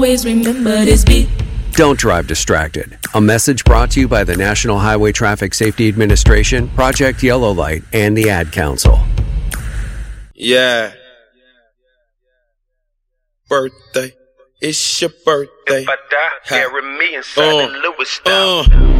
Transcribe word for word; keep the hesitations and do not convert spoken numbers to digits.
Always remember this beat. Don't drive distracted. A message brought to you by the National Highway Traffic Safety Administration, Project Yellow Light, and the Ad Council. Yeah. Birthday. It's your birthday. If I die, Ha. bury me inside Uh, the Lewis style. uh.